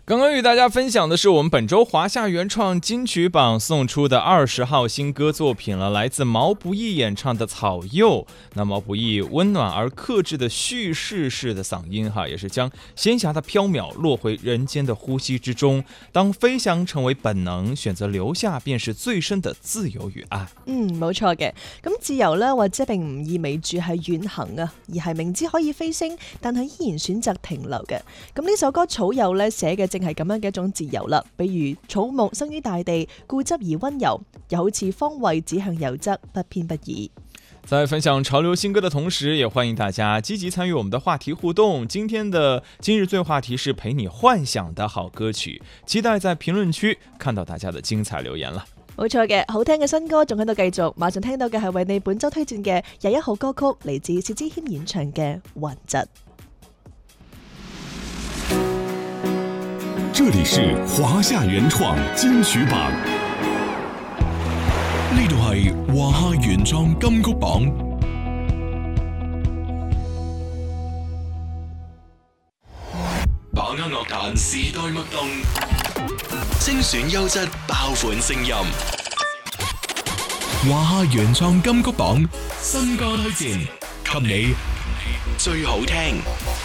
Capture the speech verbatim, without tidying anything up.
刚刚与大家分享的是我们本周华夏原创金曲榜送出的二十号新歌作品了，来自毛不易演唱的《草柚》。那毛不易温暖而克制的叙事式的嗓音哈，也是将仙侠的缥缈落回人間的呼吸之中。當飛翔成為本能，選擇留下便是最深的自由與愛。 嗯，冇錯嘅。咁自由呢，或者並唔意味住係遠行啊，而係明知可以飛升，但係依然選擇停留嘅。咁呢首歌《草柚》呢，寫嘅正係咁樣嘅一種自由啦，比如草木生於大地，固執而溫柔，又好似方位指向右側，不偏不倚。 在分享潮流新歌的同時，也歡迎大家積極參與我們的話題互動。今天的今日最話題是陪你幻想的好歌曲，期待在評論區看到大家的精彩留言了。 冇錯嘅，好聽嘅新歌仲喺度繼續，馬上聽到嘅係為你本周推薦嘅廿一號歌曲，嚟自薛之謙演唱嘅《雲疾》。 這裡是華夏原創金曲榜，呢度係華夏原創金曲榜，把握樂壇時代脈動，精選優質爆款聲音，華夏原創金曲榜新歌推薦，給你最好聽。